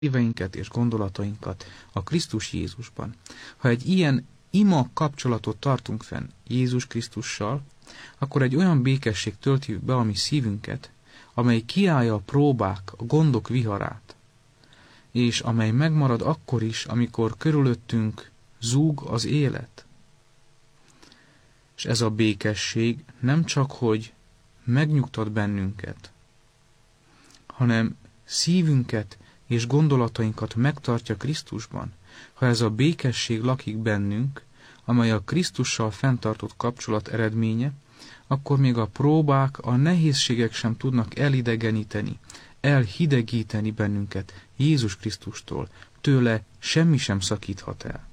szíveinket és gondolatainkat a Krisztus Jézusban. Ha egy ilyen ima kapcsolatot tartunk fenn Jézus Krisztussal, akkor egy olyan békesség tölti be a mi szívünket, amely kiállja a próbák, a gondok viharát, és amely megmarad akkor is, amikor körülöttünk zúg az élet. És ez a békesség nem csak, hogy megnyugtat bennünket, hanem szívünket és gondolatainkat megtartja Krisztusban. Ha ez a békesség lakik bennünk, amely a Krisztussal fenntartott kapcsolat eredménye, akkor még a próbák, a nehézségek sem tudnak elidegeníteni, elhidegíteni bennünket Jézus Krisztustól. Tőle semmi sem szakíthat el.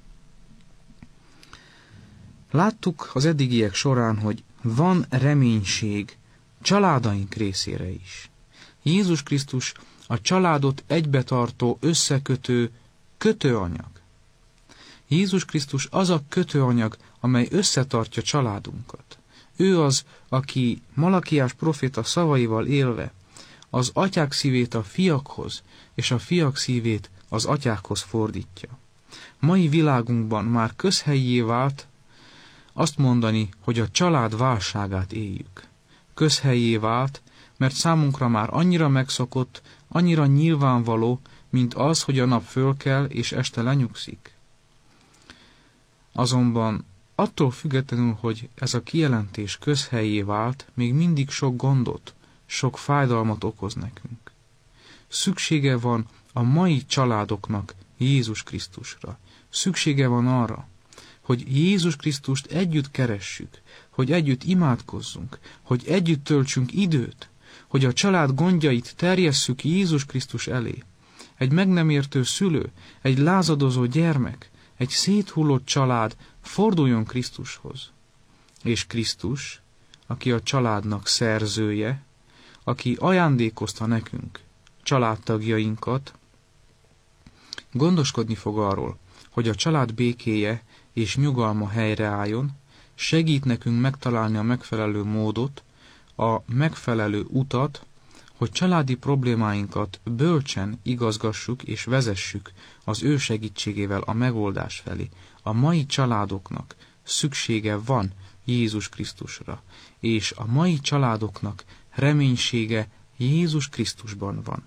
Láttuk az eddigiek során, hogy van reménység családaink részére is. Jézus Krisztus a családot egybetartó, összekötő kötőanyag. Jézus Krisztus az a kötőanyag, amely összetartja családunkat. Ő az, aki Malakiás proféta szavaival élve az atyák szívét a fiakhoz, és a fiak szívét az atyákhoz fordítja. Mai világunkban már közhelyié vált azt mondani, hogy a család válságát éljük. Közhelyié vált, mert számunkra már annyira megszokott, annyira nyilvánvaló, mint az, hogy a nap fölkel és este lenyugszik. Azonban attól függetlenül, hogy ez a kijelentés közhelyié vált, még mindig sok gondot, sok fájdalmat okoz nekünk. Szüksége van a mai családoknak Jézus Krisztusra. Szüksége van arra, hogy Jézus Krisztust együtt keressük, hogy együtt imádkozzunk, hogy együtt töltsünk időt, hogy a család gondjait terjesszük Jézus Krisztus elé. Egy meg nem értő szülő, egy lázadozó gyermek, egy széthullott család forduljon Krisztushoz. És Krisztus, aki a családnak szerzője, aki ajándékozta nekünk családtagjainkat, gondoskodni fog arról, hogy a család békéje és nyugalma helyreálljon, segít nekünk megtalálni a megfelelő módot, a megfelelő utat, hogy családi problémáinkat bölcsen igazgassuk és vezessük az ő segítségével a megoldás felé. A mai családoknak szüksége van Jézus Krisztusra, és a mai családoknak reménysége Jézus Krisztusban van.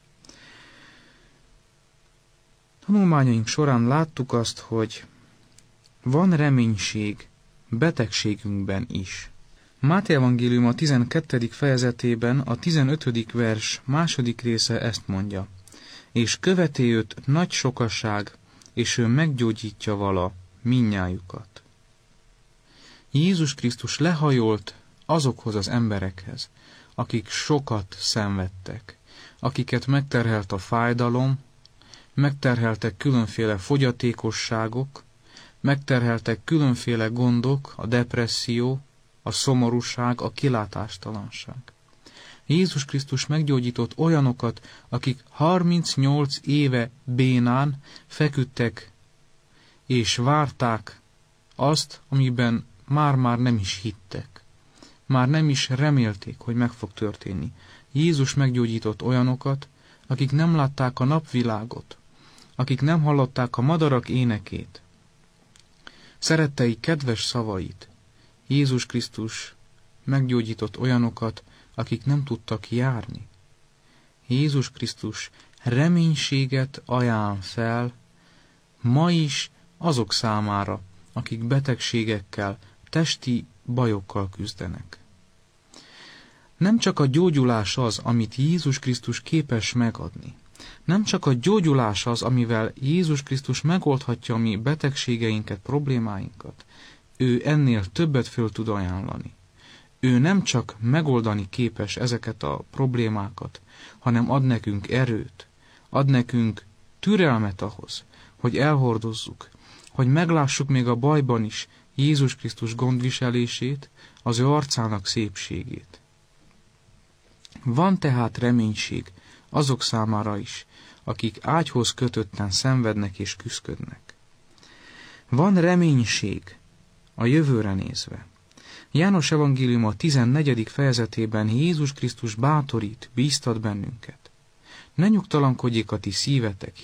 Tanulmányaink során láttuk azt, hogy van reménység betegségünkben is. Máté evangélium a 12. fejezetében a 15. vers második része ezt mondja: és követi őt nagy sokaság, és ő meggyógyítja vala mindnyájukat. Jézus Krisztus lehajolt azokhoz az emberekhez, akik sokat szenvedtek, akiket megterhelt a fájdalom, megterheltek különféle fogyatékosságok, megterheltek különféle gondok, a depresszió, a szomorúság, a kilátástalanság. Jézus Krisztus meggyógyított olyanokat, akik 38 éve bénán feküdtek, és várták azt, amiben már nem is hittek. Már nem is remélték, hogy meg fog történni. Jézus meggyógyított olyanokat, akik nem látták a napvilágot, akik nem hallották a madarak énekét, szerettei kedves szavait. Jézus Krisztus meggyógyított olyanokat, akik nem tudtak járni. Jézus Krisztus reménységet ajánl fel ma is azok számára, akik betegségekkel, testi bajokkal küzdenek. Nem csak a gyógyulás az, amit Jézus Krisztus képes megadni. Nem csak a gyógyulás az, amivel Jézus Krisztus megoldhatja a mi betegségeinket, problémáinkat. Ő ennél többet föl tud ajánlani. Ő nem csak megoldani képes ezeket a problémákat, hanem ad nekünk erőt, ad nekünk türelmet ahhoz, hogy elhordozzuk, hogy meglássuk még a bajban is Jézus Krisztus gondviselését, az ő arcának szépségét. Van tehát reménység azok számára is, akik ágyhoz kötötten szenvednek és küszködnek. Van reménység a jövőre nézve. János evangélium a 14. fejezetében Jézus Krisztus bátorít, bíztat bennünket. Ne nyugtalankodjék a ti szívetek,